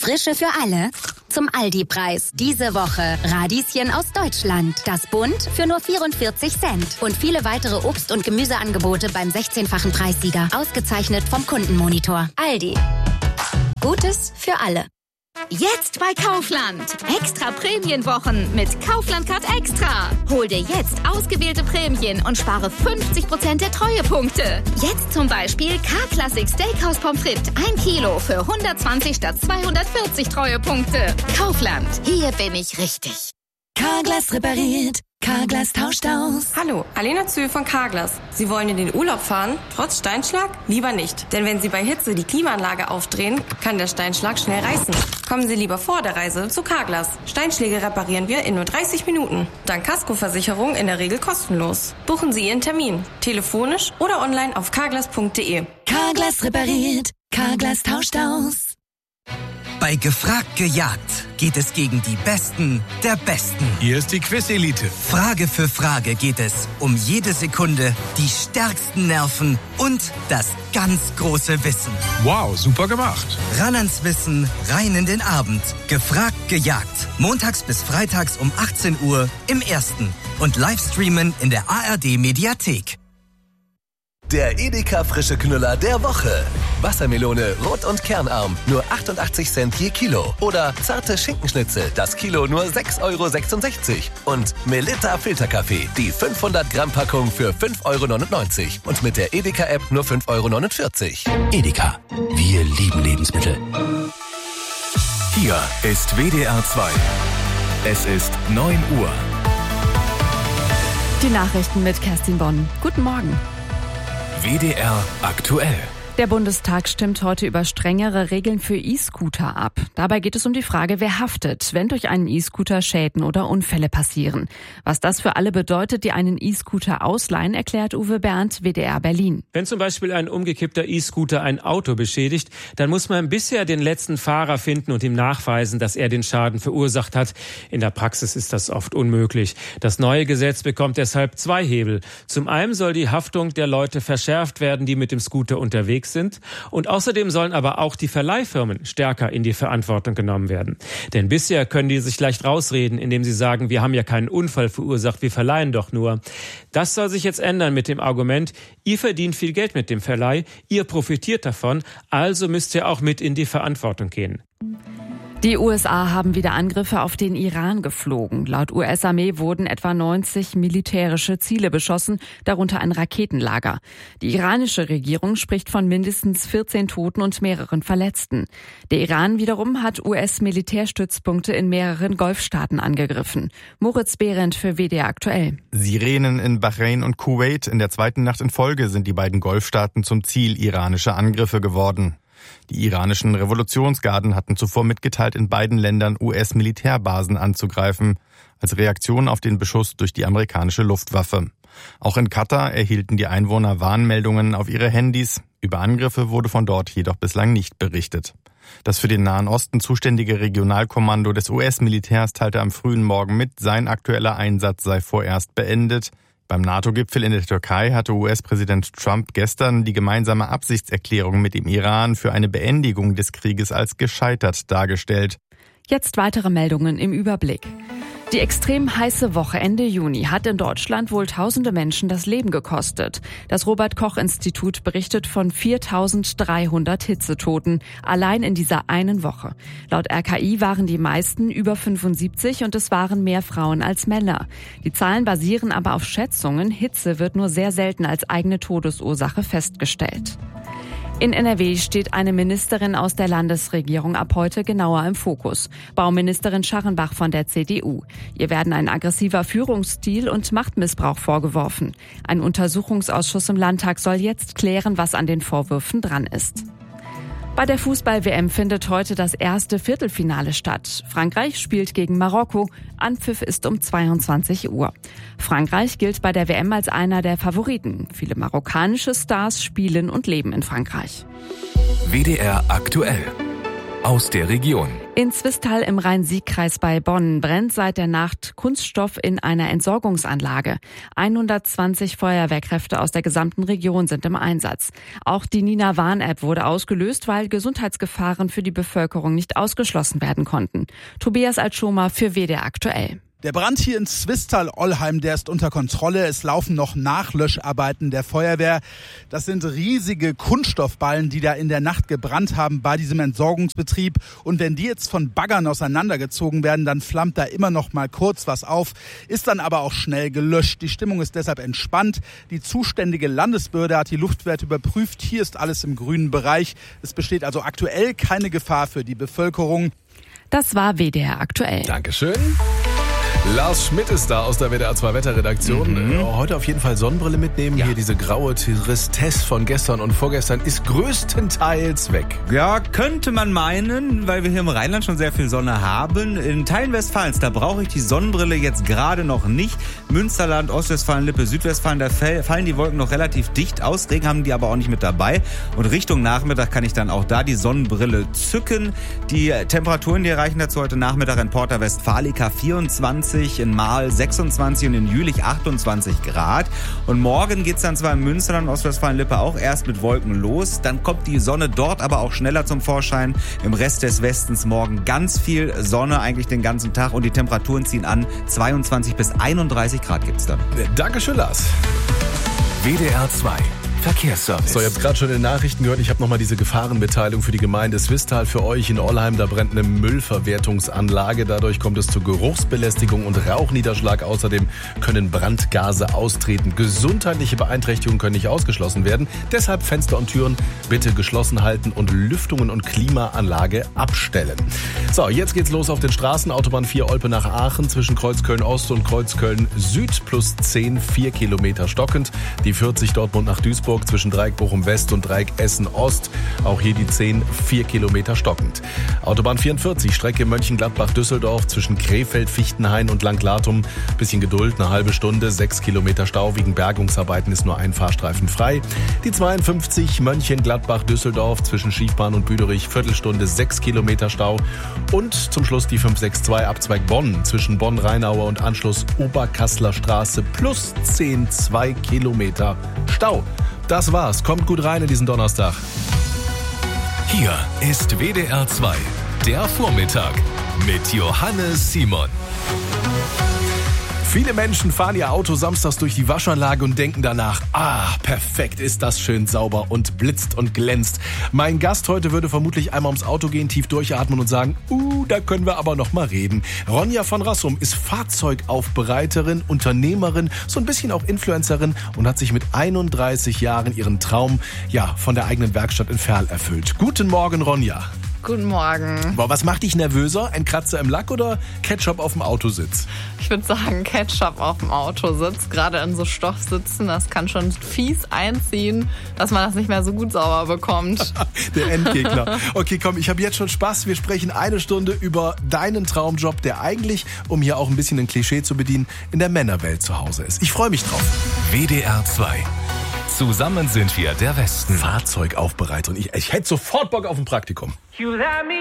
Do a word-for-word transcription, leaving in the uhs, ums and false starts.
Frische für alle zum Aldi-Preis. Diese Woche Radieschen aus Deutschland. Das Bund für nur vierundvierzig Cent. Und viele weitere Obst- und Gemüseangebote beim sechzehnfachen Preissieger. Ausgezeichnet vom Kundenmonitor. Aldi. Gutes für alle. Jetzt bei Kaufland. Extra Prämienwochen mit Kaufland Card Extra. Hol dir jetzt ausgewählte Prämien und spare fünfzig Prozent der Treuepunkte. Jetzt zum Beispiel K-Classic Steakhouse Pommes frites ein Kilo für hundertzwanzig statt zweihundertvierzig Treuepunkte. Kaufland. Hier bin ich richtig. Carglass repariert. Carglass tauscht aus. Hallo, Alena Zühl von Carglass. Sie wollen in den Urlaub fahren, trotz Steinschlag? Lieber nicht. Denn wenn Sie bei Hitze die Klimaanlage aufdrehen, kann der Steinschlag schnell reißen. Kommen Sie lieber vor der Reise zu Carglass. Steinschläge reparieren wir in nur dreißig Minuten. Dank Kaskoversicherung in der Regel kostenlos. Buchen Sie Ihren Termin. Telefonisch oder online auf carglass punkt de. Carglass repariert. Carglass tauscht aus. Bei Gefragt gejagt geht es gegen die Besten der Besten. Hier ist die Quiz-Elite. Frage für Frage geht es um jede Sekunde, die stärksten Nerven und das ganz große Wissen. Wow, super gemacht. Ran ans Wissen, rein in den Abend. Gefragt gejagt. Montags bis freitags um achtzehn Uhr im Ersten. Und Livestreamen in der A R D-Mediathek. Der Edeka frische Knüller der Woche. Wassermelone rot und kernarm, nur achtundachtzig Cent je Kilo. Oder zarte Schinkenschnitzel, das Kilo nur sechs Euro sechsundsechzig. Und Melitta Filterkaffee, die fünfhundert Gramm Packung für fünf Euro neunundneunzig. Und mit der Edeka-App nur fünf Euro neunundvierzig. Edeka, wir lieben Lebensmittel. Hier ist W D R zwei. Es ist neun Uhr. Die Nachrichten mit Kerstin Bonn. Guten Morgen. W D R aktuell. Der Bundestag stimmt heute über strengere Regeln für E-Scooter ab. Dabei geht es um die Frage, wer haftet, wenn durch einen E-Scooter Schäden oder Unfälle passieren. Was das für alle bedeutet, die einen E-Scooter ausleihen, erklärt Uwe Bernd, W D R Berlin. Wenn zum Beispiel ein umgekippter E-Scooter ein Auto beschädigt, dann muss man bisher den letzten Fahrer finden und ihm nachweisen, dass er den Schaden verursacht hat. In der Praxis ist das oft unmöglich. Das neue Gesetz bekommt deshalb zwei Hebel. Zum einen soll die Haftung der Leute verschärft werden, die mit dem Scooter unterwegs sind. Und außerdem sollen aber auch die Verleihfirmen stärker in die Verantwortung genommen werden. Denn bisher können die sich leicht rausreden, indem sie sagen, wir haben ja keinen Unfall verursacht, wir verleihen doch nur. Das soll sich jetzt ändern mit dem Argument, ihr verdient viel Geld mit dem Verleih, ihr profitiert davon, also müsst ihr auch mit in die Verantwortung gehen. Die U S A haben wieder Angriffe auf den Iran geflogen. Laut U S-Armee wurden etwa neunzig militärische Ziele beschossen, darunter ein Raketenlager. Die iranische Regierung spricht von mindestens vierzehn Toten und mehreren Verletzten. Der Iran wiederum hat U S-Militärstützpunkte in mehreren Golfstaaten angegriffen. Moritz Behrendt für W D R aktuell. Sirenen in Bahrain und Kuwait. In der zweiten Nacht in Folge sind die beiden Golfstaaten zum Ziel iranischer Angriffe geworden. Die iranischen Revolutionsgarden hatten zuvor mitgeteilt, in beiden Ländern U S-Militärbasen anzugreifen, als Reaktion auf den Beschuss durch die amerikanische Luftwaffe. Auch in Katar erhielten die Einwohner Warnmeldungen auf ihre Handys. Über Angriffe wurde von dort jedoch bislang nicht berichtet. Das für den Nahen Osten zuständige Regionalkommando des U S-Militärs teilte am frühen Morgen mit, sein aktueller Einsatz sei vorerst beendet. Beim NATO-Gipfel in der Türkei hatte U S-Präsident Trump gestern die gemeinsame Absichtserklärung mit dem Iran für eine Beendigung des Krieges als gescheitert dargestellt. Jetzt weitere Meldungen im Überblick. Die extrem heiße Woche Ende Juni hat in Deutschland wohl tausende Menschen das Leben gekostet. Das Robert-Koch-Institut berichtet von viertausenddreihundert Hitzetoten, allein in dieser einen Woche. Laut R K I waren die meisten über fünfundsiebzig und es waren mehr Frauen als Männer. Die Zahlen basieren aber auf Schätzungen. Hitze wird nur sehr selten als eigene Todesursache festgestellt. In N R W steht eine Ministerin aus der Landesregierung ab heute genauer im Fokus. Bauministerin Scharrenbach von der C D U. Ihr werden ein aggressiver Führungsstil und Machtmissbrauch vorgeworfen. Ein Untersuchungsausschuss im Landtag soll jetzt klären, was an den Vorwürfen dran ist. Bei der Fußball-W M findet heute das erste Viertelfinale statt. Frankreich spielt gegen Marokko. Anpfiff ist um zweiundzwanzig Uhr. Frankreich gilt bei der W M als einer der Favoriten. Viele marokkanische Stars spielen und leben in Frankreich. W D R aktuell. aus der Region. In Zwistal im Rhein-Sieg-Kreis bei Bonn brennt seit der Nacht Kunststoff in einer Entsorgungsanlage. hundertzwanzig Feuerwehrkräfte aus der gesamten Region sind im Einsatz. Auch die Nina-Warn-App wurde ausgelöst, weil Gesundheitsgefahren für die Bevölkerung nicht ausgeschlossen werden konnten. Tobias Altschomer für W D R aktuell. Der Brand hier in Zwistal-Ollheim, der ist unter Kontrolle. Es laufen noch Nachlöscharbeiten der Feuerwehr. Das sind riesige Kunststoffballen, die da in der Nacht gebrannt haben bei diesem Entsorgungsbetrieb. Und wenn die jetzt von Baggern auseinandergezogen werden, dann flammt da immer noch mal kurz was auf, ist dann aber auch schnell gelöscht. Die Stimmung ist deshalb entspannt. Die zuständige Landesbehörde hat die Luftwerte überprüft. Hier ist alles im grünen Bereich. Es besteht also aktuell keine Gefahr für die Bevölkerung. Das war W D R aktuell. Dankeschön. Lars Schmidt ist da aus der W D R zwei Wetterredaktion. Mhm. Heute auf jeden Fall Sonnenbrille mitnehmen. Ja. Hier diese graue Tristesse von gestern und vorgestern ist größtenteils weg. Ja, könnte man meinen, weil wir hier im Rheinland schon sehr viel Sonne haben. In Teilen Westfalens, da brauche ich die Sonnenbrille jetzt gerade noch nicht. Münsterland, Ostwestfalen, Lippe, Südwestfalen, da fallen die Wolken noch relativ dicht aus. Regen haben die aber auch nicht mit dabei. Und Richtung Nachmittag kann ich dann auch da die Sonnenbrille zücken. Die Temperaturen, die erreichen dazu heute Nachmittag in Porta Westfalica vierundzwanzig, in Marl sechsundzwanzig und in Jülich achtundzwanzig Grad. Und morgen geht's dann zwar im Münsterland, Ostwestfalen-Lippe auch erst mit Wolken los. Dann kommt die Sonne dort aber auch schneller zum Vorschein. Im Rest des Westens morgen ganz viel Sonne, eigentlich den ganzen Tag. Und die Temperaturen ziehen an. zweiundzwanzig bis einunddreißig Grad gibt's dann. Dankeschön, Lars. W D R zwei Verkehrsservice. So, ihr habt gerade schon in den Nachrichten gehört, ich habe nochmal diese Gefahrenmitteilung für die Gemeinde Zwistal für euch in Ollheim. Da brennt eine Müllverwertungsanlage. Dadurch kommt es zu Geruchsbelästigung und Rauchniederschlag. Außerdem können Brandgase austreten. Gesundheitliche Beeinträchtigungen können nicht ausgeschlossen werden. Deshalb Fenster und Türen bitte geschlossen halten und Lüftungen und Klimaanlage abstellen. So, jetzt geht's los auf den Straßen. Autobahn vier Olpe nach Aachen zwischen Kreuzköln Ost und Kreuzköln Süd plus zehn, vier Kilometer stockend. Die vierzig Dortmund nach Duisburg zwischen Dreieck Bochum West und Dreieck Essen Ost. Auch hier die zehn, vier Kilometer stockend. Autobahn vierundvierzig, Strecke Mönchengladbach-Düsseldorf zwischen Krefeld, Fichtenhain und Langlatum. Bisschen Geduld, eine halbe Stunde, sechs Kilometer Stau. Wegen Bergungsarbeiten ist nur ein Fahrstreifen frei. Die zweiundfünfzig, Mönchengladbach-Düsseldorf zwischen Schiefbahn und Büderich, Viertelstunde, sechs Kilometer Stau. Und zum Schluss die fünf sechs zwei, Abzweig Bonn zwischen Bonn-Rheinauer und Anschluss Oberkassler Straße plus zehn, zwei Kilometer Stau. Das war's. Kommt gut rein in diesen Donnerstag. Hier ist W D R zwei, der Vormittag mit Johannes Simon. Viele Menschen fahren ihr Auto samstags durch die Waschanlage und denken danach, ah, perfekt, ist das schön sauber und blitzt und glänzt. Mein Gast heute würde vermutlich einmal ums Auto gehen, tief durchatmen und sagen, uh, da können wir aber noch mal reden. Ronja von Rassum ist Fahrzeugaufbereiterin, Unternehmerin, so ein bisschen auch Influencerin und hat sich mit einunddreißig Jahren ihren Traum, ja, von der eigenen Werkstatt in Verl erfüllt. Guten Morgen, Ronja. Guten Morgen. Boah, was macht dich nervöser? Ein Kratzer im Lack oder Ketchup auf dem Autositz? Ich würde sagen Ketchup auf dem Autositz. Gerade in so Stoffsitzen, das kann schon fies einziehen, dass man das nicht mehr so gut sauber bekommt. Der Endgegner. Okay, komm, ich habe jetzt schon Spaß. Wir sprechen eine Stunde über deinen Traumjob, der eigentlich, um hier auch ein bisschen ein Klischee zu bedienen, in der Männerwelt zu Hause ist. Ich freue mich drauf. W D R zwei. Zusammen sind wir der Westen. Fahrzeugaufbereitung. Ich, ich hätte sofort Bock auf ein Praktikum.